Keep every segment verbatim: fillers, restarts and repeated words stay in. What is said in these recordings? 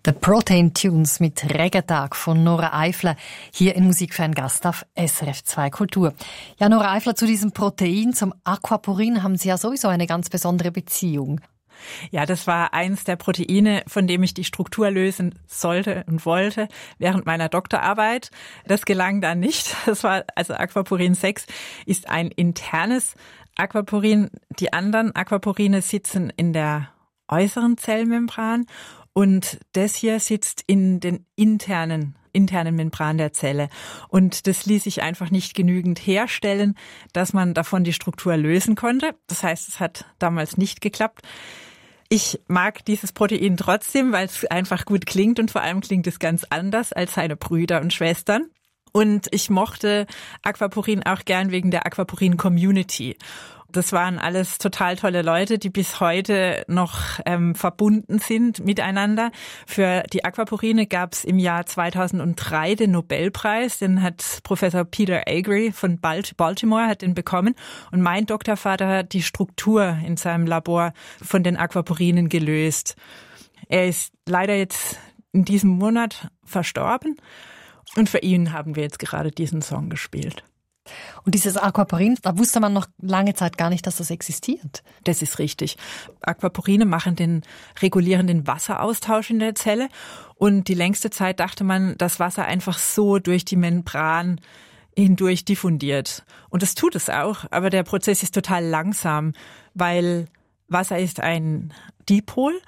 The Protein Tunes mit Regentag von Nora Eifler hier in Musik für einen Gast auf S R F zwei Kultur. Ja, Nora Eifler, zu diesem Protein, zum Aquaporin, haben Sie ja sowieso eine ganz besondere Beziehung. Ja, das war eins der Proteine, von dem ich die Struktur lösen sollte und wollte während meiner Doktorarbeit. Das gelang dann nicht. Das war also Aquaporin sechs ist ein internes Aquaporin. Die anderen Aquaporine sitzen in der äußeren Zellmembran. Und das hier sitzt in den internen, internen Membran der Zelle. Und das ließ sich einfach nicht genügend herstellen, dass man davon die Struktur lösen konnte. Das heißt, es hat damals nicht geklappt. Ich mag dieses Protein trotzdem, weil es einfach gut klingt und vor allem klingt es ganz anders als seine Brüder und Schwestern. Und ich mochte Aquaporin auch gern wegen der Aquaporin-Community. Das waren alles total tolle Leute, die bis heute noch ähm, verbunden sind miteinander. Für die Aquaporine gab es im Jahr zweitausenddrei den Nobelpreis. Den hat Professor Peter Agre von Baltimore hat den bekommen. Und mein Doktorvater hat die Struktur in seinem Labor von den Aquaporinen gelöst. Er ist leider jetzt in diesem Monat verstorben. Und für ihn haben wir jetzt gerade diesen Song gespielt. Und dieses Aquaporin, da wusste man noch lange Zeit gar nicht, dass das existiert. Das ist richtig. Aquaporine machen den, regulieren den Wasseraustausch in der Zelle. Und die längste Zeit dachte man, dass Wasser einfach so durch die Membran hindurch diffundiert. Und das tut es auch, aber der Prozess ist total langsam, weil Wasser ist ein Dipol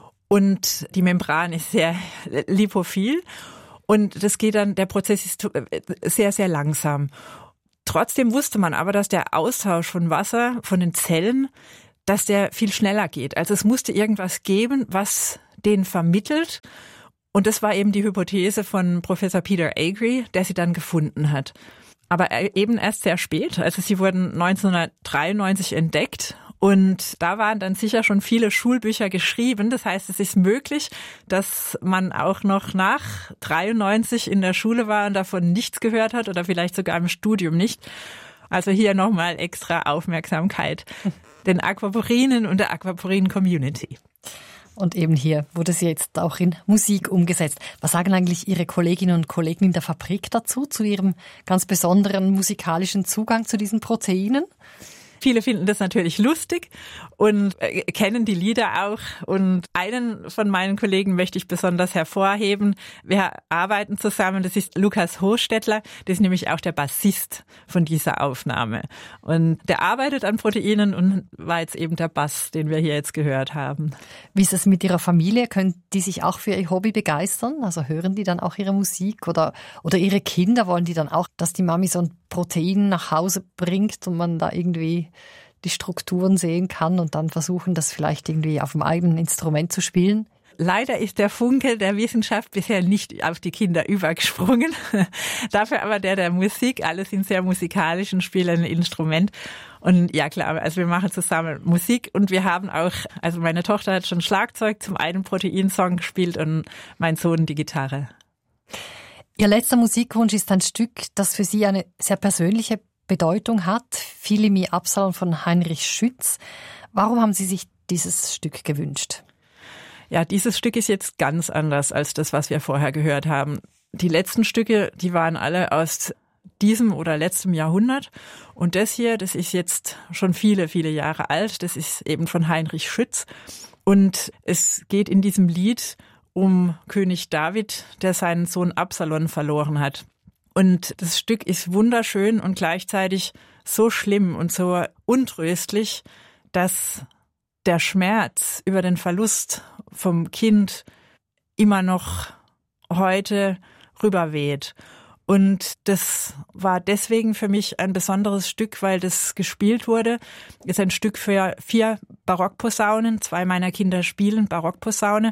und die Membran ist sehr lipophil. Und das geht dann, der Prozess ist sehr, sehr langsam. Trotzdem wusste man aber, dass der Austausch von Wasser, von den Zellen, dass der viel schneller geht. Also es musste irgendwas geben, was den vermittelt. Und das war eben die Hypothese von Professor Peter Agre, der sie dann gefunden hat. Aber eben erst sehr spät. Also sie wurden neunzehnhundertdreiundneunzig entdeckt. Und da waren dann sicher schon viele Schulbücher geschrieben. Das heißt, es ist möglich, dass man auch noch nach dreiundneunzig in der Schule war und davon nichts gehört hat oder vielleicht sogar im Studium nicht. Also hier nochmal extra Aufmerksamkeit den Aquaporinen und der Aquaporin-Community. Und eben hier wurde sie jetzt auch in Musik umgesetzt. Was sagen eigentlich Ihre Kolleginnen und Kollegen in der Fabrik dazu, zu ihrem ganz besonderen musikalischen Zugang zu diesen Proteinen? Viele finden das natürlich lustig und äh, kennen die Lieder auch. Und einen von meinen Kollegen möchte ich besonders hervorheben. Wir arbeiten zusammen, das ist Lukas Hochstädtler, das ist nämlich auch der Bassist von dieser Aufnahme. Und der arbeitet an Proteinen und war jetzt eben der Bass, den wir hier jetzt gehört haben. Wie ist es mit Ihrer Familie? Können die sich auch für ihr Hobby begeistern? Also hören die dann auch ihre Musik oder, oder ihre Kinder, wollen die dann auch, dass die Mami so ein Protein nach Hause bringt und man da irgendwie die Strukturen sehen kann und dann versuchen, das vielleicht irgendwie auf dem eigenen Instrument zu spielen? Leider ist der Funke der Wissenschaft bisher nicht auf die Kinder übergesprungen. Dafür aber der der Musik. Alle sind sehr musikalisch und spielen ein Instrument. Und ja klar, also wir machen zusammen Musik und wir haben auch, also meine Tochter hat schon Schlagzeug zum einen Proteinsong gespielt und mein Sohn die Gitarre. Ihr letzter Musikwunsch ist ein Stück, das für Sie eine sehr persönliche Bedeutung hat. Philimi Absalon von Heinrich Schütz. Warum haben Sie sich dieses Stück gewünscht? Ja, dieses Stück ist jetzt ganz anders als das, was wir vorher gehört haben. Die letzten Stücke, die waren alle aus diesem oder letztem Jahrhundert. Und das hier, das ist jetzt schon viele, viele Jahre alt. Das ist eben von Heinrich Schütz. Und es geht in diesem Lied um König David, der seinen Sohn Absalon verloren hat. Und das Stück ist wunderschön und gleichzeitig so schlimm und so untröstlich, dass der Schmerz über den Verlust vom Kind immer noch heute rüberweht. Und das war deswegen für mich ein besonderes Stück, weil das gespielt wurde. Es ist ein Stück für vier Barockposaunen. Zwei meiner Kinder spielen Barockposaune.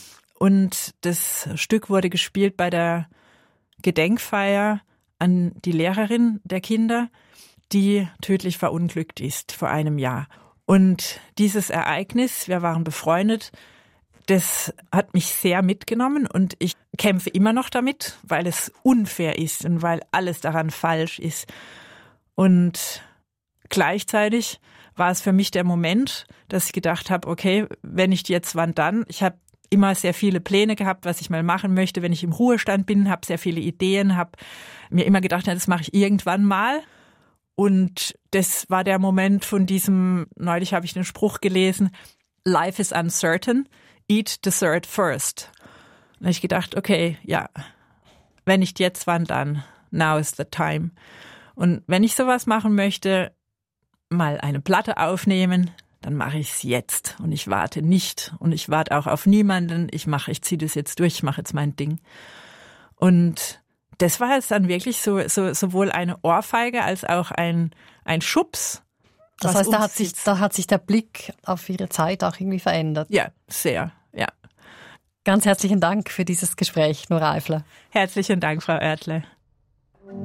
Und das Stück wurde gespielt bei der Gedenkfeier an die Lehrerin der Kinder, die tödlich verunglückt ist vor einem Jahr. Und dieses Ereignis, wir waren befreundet, das hat mich sehr mitgenommen und ich kämpfe immer noch damit, weil es unfair ist und weil alles daran falsch ist. Und gleichzeitig war es für mich der Moment, dass ich gedacht habe, okay, wenn nicht jetzt, wann dann? Ich habe immer sehr viele Pläne gehabt, was ich mal machen möchte, wenn ich im Ruhestand bin, habe sehr viele Ideen, habe mir immer gedacht, ja, das mache ich irgendwann mal. Und das war der Moment von diesem, neulich habe ich den Spruch gelesen, Life is uncertain, eat dessert first. Und da habe ich gedacht, okay, ja, wenn nicht jetzt, wann dann? Now is the time. Und wenn ich sowas machen möchte, mal eine Platte aufnehmen, dann mache ich es jetzt. Und ich warte nicht. Und ich warte auch auf niemanden. Ich mache, ich ziehe das jetzt durch, ich mache jetzt mein Ding. Und das war jetzt dann wirklich so, so sowohl eine Ohrfeige als auch ein, ein Schubs. Das heißt, da hat sich, da hat sich der Blick auf Ihre Zeit auch irgendwie verändert. Ja, sehr, ja. Ganz herzlichen Dank für dieses Gespräch, Nora Eifler. Herzlichen Dank, Frau Oertle.